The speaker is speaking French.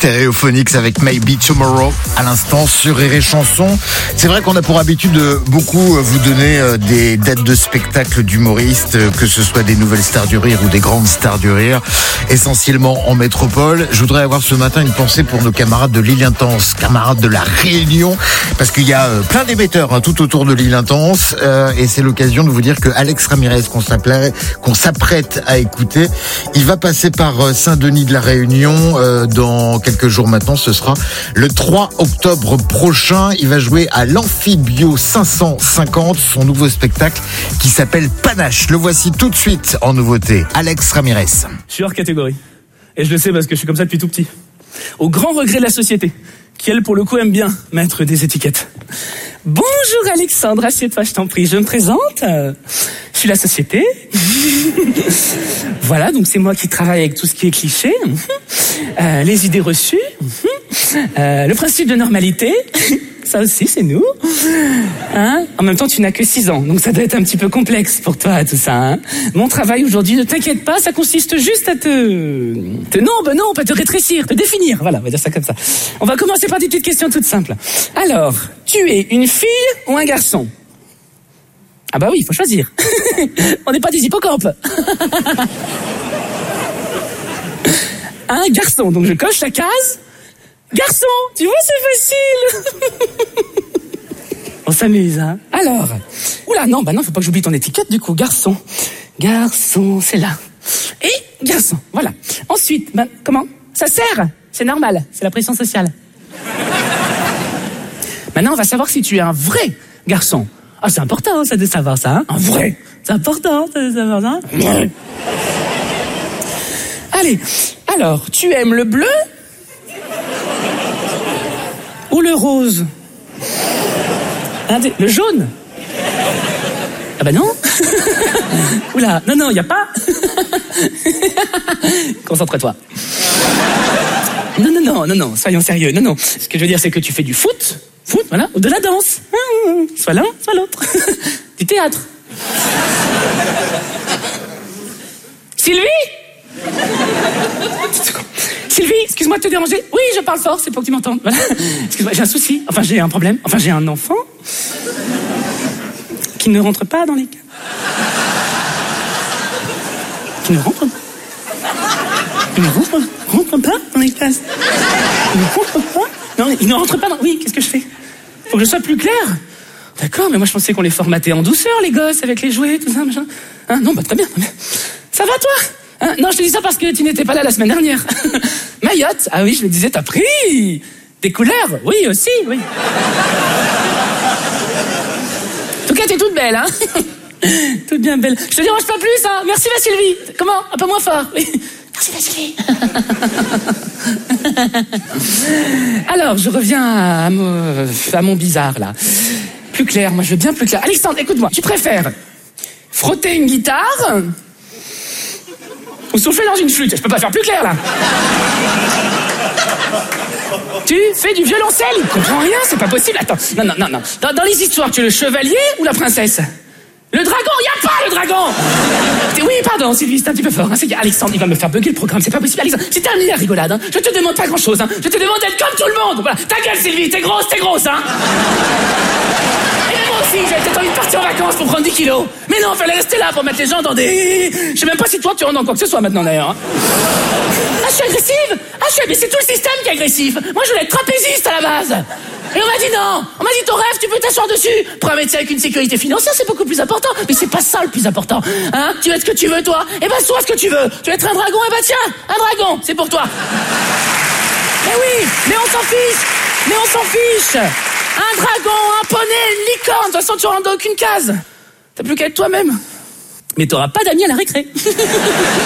Stereophonics avec Maybe Tomorrow à l'instant sur Rire et Chanson. C'est vrai qu'on a pour habitude de beaucoup vous donner des dates de spectacles d'humoristes, que ce soit des nouvelles stars du rire ou des grandes stars du rire, essentiellement en métropole. Je voudrais avoir ce matin une pensée pour nos camarades de l'Île Intense, camarades de la Réunion, parce qu'il y a plein d'émetteurs tout autour de l'Île Intense, et c'est l'occasion de vous dire que Alex Ramirez, qu'on s'apprête à écouter, il va passer par Saint-Denis de la Réunion dans quelques jours maintenant. Ce sera le 3 octobre prochain. Il va jouer à l'Amphibio 550, son nouveau spectacle qui s'appelle Panache. Le voici tout de suite en nouveauté. Alex Ramirez. Je suis hors catégorie. Et je le sais parce que je suis comme ça depuis tout petit. Au grand regret de la société, qui elle pour le coup aime bien mettre des étiquettes. Bonjour Alexandre, assieds-toi, je t'en prie. Je me présente. Je suis la société. Voilà, donc c'est moi qui travaille avec tout ce qui est cliché, les idées reçues, le principe de normalité. Ça aussi, c'est nous. Hein? En même temps, tu n'as que 6 ans, donc ça doit être un petit peu complexe pour toi, tout ça. Hein? Mon travail aujourd'hui, ne t'inquiète pas, ça consiste juste à non, pas te rétrécir, te définir. Voilà, on va dire ça comme ça. On va commencer par des petites questions toutes simples. Alors, tu es une fille ou un garçon? Ah bah oui, il faut choisir. On n'est pas des hippocampes. Un garçon, donc je coche la case. Garçon, tu vois, c'est facile. On s'amuse, hein. Alors, oula, non, faut pas que j'oublie ton étiquette, du coup. Garçon, c'est là. Et garçon, voilà. Ensuite, comment? Ça sert. C'est normal, c'est la pression sociale. Maintenant, on va savoir si tu es un vrai garçon. Ah, c'est important, ça, de savoir ça, hein. Un vrai. C'est important, ça, de savoir ça. Ouais. Allez, alors, tu aimes le bleu ou le rose? Le jaune? Ah bah non. Oula, non, y a pas. Concentre-toi. Non, soyons sérieux. Non. Ce que je veux dire, c'est que tu fais du foot, voilà, ou de la danse. Soit l'un, soit l'autre. Du théâtre. Sylvie, excuse-moi de te déranger. Oui, je parle fort, c'est pour que tu m'entendes. Voilà. Excuse-moi, j'ai un souci. Enfin, j'ai un problème. Enfin, j'ai un enfant qui ne rentre pas dans les cases. Qui ne rentre pas. Il ne rentre pas dans les cases. Il ne rentre pas. Non, il ne rentre pas dans... Oui, qu'est-ce que je fais? Faut que je sois plus clair. D'accord, mais moi je pensais qu'on les formatait en douceur, les gosses, avec les jouets, tout ça, machin. Hein? Non, très bien. Ça va, toi? Hein? Non, je te dis ça parce que tu n'étais pas là la semaine dernière. Mayotte, ah oui, je le disais, t'as pris des couleurs. Oui, aussi, oui. En tout cas, t'es toute belle, hein. Toute bien belle. Je te dérange pas plus, hein. Merci, Sylvie. Comment? Un peu moins fort. Oui. Merci, Sylvie. Alors, je reviens à mon bizarre, là. Plus clair, moi, je veux bien plus clair. Alexandre, écoute-moi. Tu préfères frotter une guitare ou souffler dans une flûte? Je peux pas faire plus clair, là. Tu fais du violoncelle? Il comprend rien, c'est pas possible. Attends, non. Dans les histoires, tu es le chevalier ou la princesse? Le dragon, y a pas le dragon. Oui, pardon, Sylvie, c'est un petit peu fort. Hein. Alexandre, il va me faire bugger le programme, c'est pas possible. Alexandre, c'est terminé la rigolade. Hein. Je te demande pas grand-chose. Hein. Je te demande d'être comme tout le monde. Voilà. Ta gueule, Sylvie, t'es grosse, hein. Et moi aussi, j'avais peut-être envie de partir en vacances pour prendre 10 kilos. Mais non, fallait rester là pour mettre les gens dans des... Je sais même pas si toi, tu rentres dans quoi que ce soit maintenant, d'ailleurs. Hein. Ah, je suis agressive? Mais c'est tout le système qui est agressif. Moi, je voulais être trapéziste à la base. Et on m'a dit non. On m'a dit ton rêve, tu peux t'asseoir dessus. Pour un métier avec une sécurité financière, c'est beaucoup plus important. Mais c'est pas ça le plus important. Hein? Tu veux être ce que tu veux, toi? Eh ben, sois ce que tu veux. Tu veux être un dragon? Eh ben, tiens, un dragon, c'est pour toi. Mais oui, mais on s'en fiche. Un dragon, un poney, une licorne. De toute façon, tu rentres dans aucune case. T'as plus qu'à être toi-même. Mais t'auras pas d'amis à la récré.